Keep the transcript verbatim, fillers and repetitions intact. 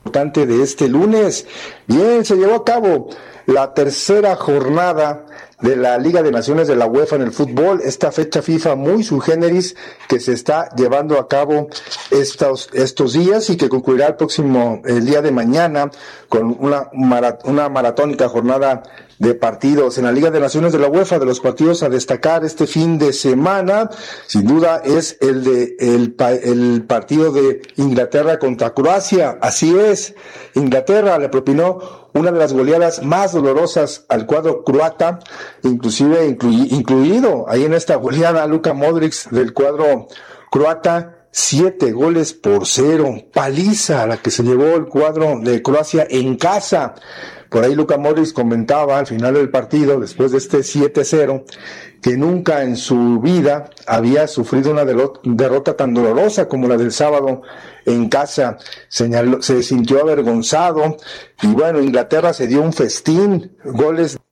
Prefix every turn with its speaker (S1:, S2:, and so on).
S1: importante de este lunes. Bien, se llevó a cabo la tercera jornada de la Liga de Naciones de la UEFA en el fútbol, esta fecha FIFA muy sui generis que se está llevando a cabo estos, estos días y que concluirá el próximo, el día de mañana con una, una maratónica jornada de partidos en la Liga de Naciones de la UEFA. De los partidos a destacar este fin de semana, sin duda es el de el, el partido de Inglaterra contra Croacia. Así es, Inglaterra le propinó una de las goleadas más dolorosas al cuadro croata, inclusive incluy, incluido ahí en esta goleada Luka Modric del cuadro croata, siete goles por cero, paliza la que se llevó el cuadro de Croacia en casa. Por ahí Luka Modric comentaba al final del partido, después de este siete cero, que nunca en su vida había sufrido una derrota tan dolorosa como la del sábado en casa. Señaló, se sintió avergonzado y bueno, Inglaterra se dio un festín, goles